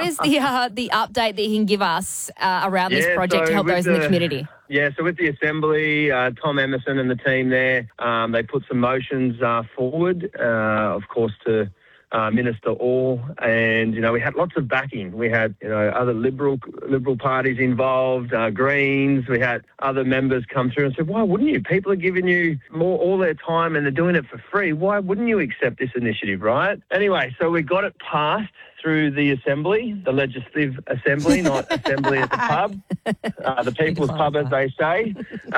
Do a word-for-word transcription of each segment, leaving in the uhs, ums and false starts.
what is the uh, the update that you can give us uh, around yeah, this project so to help with those in the community? Yeah, so with the Assembly, uh, Tom Emerson and the team there, um, they put some motions uh, forward, uh, of course, to uh, Minister Orr, and, you know, we had lots of backing. We had, you know, other Liberal Liberal parties involved, uh, Greens. We had other members come through and said, why wouldn't you? People are giving you more all their time and they're doing it for free. Why wouldn't you accept this initiative, right? Anyway, so we got it passed through the Assembly, the Legislative Assembly, not Assembly at the pub, uh, the People's Pub, as they say.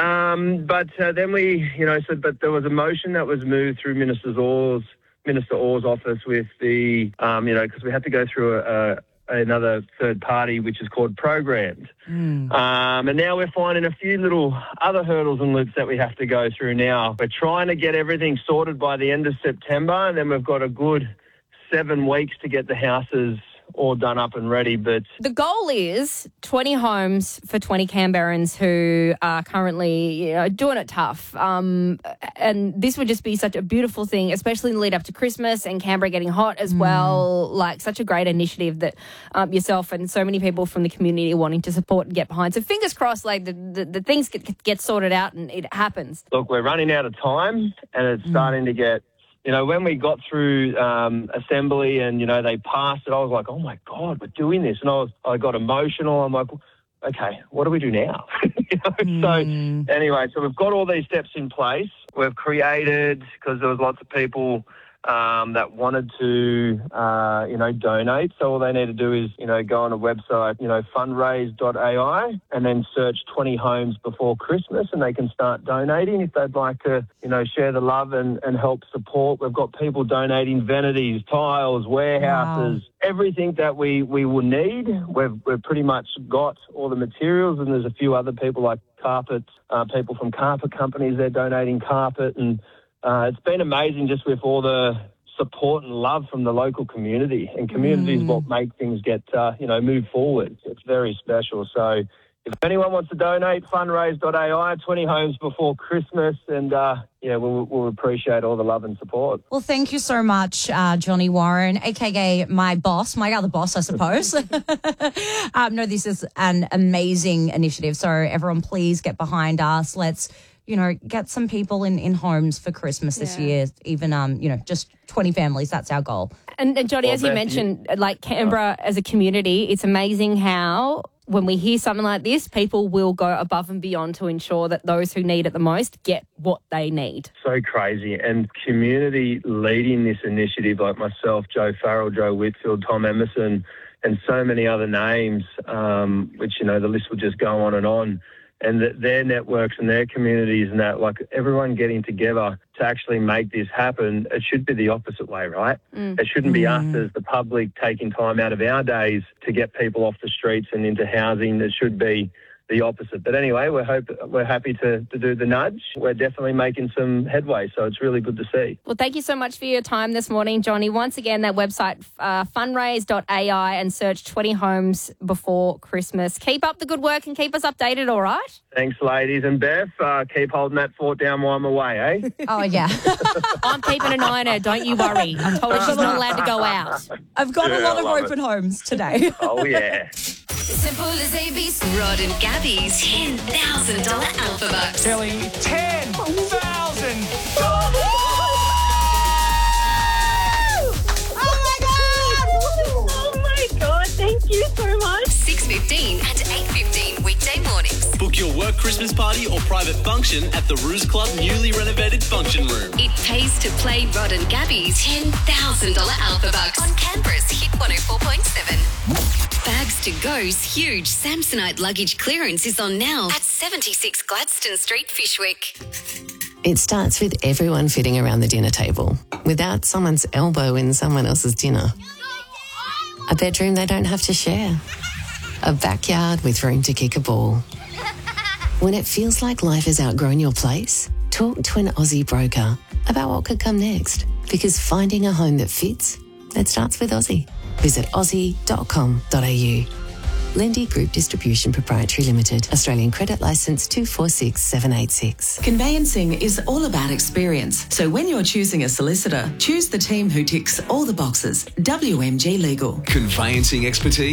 Um, but uh, then we, you know, so, but there was a motion that was moved through Minister Orr's, Minister Orr's office with the, um, you know, because we had to go through a, a another third party, which is called Programmed. Mm. Um, and now we're finding a few little other hurdles and loops that we have to go through now. We're trying to get everything sorted by the end of September, and then we've got a good seven weeks to get the houses all done up and ready. But the goal is twenty homes for twenty Canberrans who are currently, you know, doing it tough. Um, and this would just be such a beautiful thing, especially in the lead up to Christmas and Canberra getting hot as mm. well. Like, such a great initiative that um, yourself and so many people from the community are wanting to support and get behind. So fingers crossed, like, the, the, the things get, get sorted out and it happens. Look, we're running out of time and it's mm. starting to get... You know, when we got through um, Assembly and, you know, they passed it, I was like, oh, my God, we're doing this. And I was, I got emotional. I'm like, okay, what do we do now? you know? mm. So anyway, so we've got all these steps in place. We've created, because there was lots of people um, that wanted to, uh, you know, donate. So all they need to do is, you know, go on a website, you know, fundraise dot A I, and then search twenty homes before Christmas, and they can start donating if they'd like to, you know, share the love and, and help support. We've got people donating vanities, tiles, warehouses, wow. everything that we, we will need. We've, we've pretty much got all the materials, and there's a few other people like carpet, uh, people from carpet companies, they're donating carpet, and Uh, it's been amazing just with all the support and love from the local community. And community is mm. what make things get, uh, you know, move forward. It's very special. So if anyone wants to donate, fundraise dot A I, twenty homes before Christmas. And, uh, yeah, we'll, we'll appreciate all the love and support. Well, thank you so much, uh, Johnny Warren, a k a my boss, my other boss, I suppose. um, no, this is an amazing initiative. So everyone, please get behind us. Let's, you know, get some people in, in homes for Christmas this yeah. year, even, um, you know, just twenty families. That's our goal. And, and Johnny, well, as you mentioned, you, like Canberra as a community, it's amazing how when we hear something like this, people will go above and beyond to ensure that those who need it the most get what they need. So crazy. And community leading this initiative, like myself, Joe Farrell, Joe Whitfield, Tom Emerson, and so many other names, um, which, you know, the list will just go on and on. And that their networks and their communities and that, like, everyone getting together to actually make this happen, it should be the opposite way, right? Mm. It shouldn't be mm. us as the public taking time out of our days to get people off the streets and into housing. It should be the opposite. But anyway, we're hope we're happy to, to do the nudge. We're definitely making some headway, so it's really good to see. Well, thank you so much for your time this morning, Johnny. Once again, that website, uh, fundraise dot A I, and search twenty homes before Christmas. Keep up the good work and keep us updated, all right? Thanks, ladies. And Beth, uh, keep holding that fort down while I'm away, eh? Oh, yeah. I'm keeping an eye on her, don't you worry. I'm told her she's not allowed to go out. I've got yeah, a lot of open it. homes today. Oh, yeah. Simple as A B C. Rod and Gabby's ten thousand dollars Alpha Bucks. Telling ten thousand Oh, my God! Oh, my God. Thank you so much. six fifteen and eight fifteen weekday mornings. Book your work Christmas party or private function at the Ruse Club newly renovated function room. It pays to play Rod and Gabby's ten thousand dollars Alpha Bucks on Canberra's Hit one oh four point seven. Bags to Go's huge Samsonite luggage clearance is on now at seventy-six Gladstone Street, Fishwick. It starts with everyone fitting around the dinner table without someone's elbow in someone else's dinner. A bedroom they don't have to share. A backyard with room to kick a ball. When it feels like life has outgrown your place, talk to an Aussie broker about what could come next. Because finding a home that fits, it starts with Aussie. Visit aussie dot com dot a u. Lendy Group Distribution Proprietary Limited. Australian Credit Licence two four six seven eight six. Conveyancing is all about experience. So when you're choosing a solicitor, choose the team who ticks all the boxes. W M G Legal. Conveyancing expertise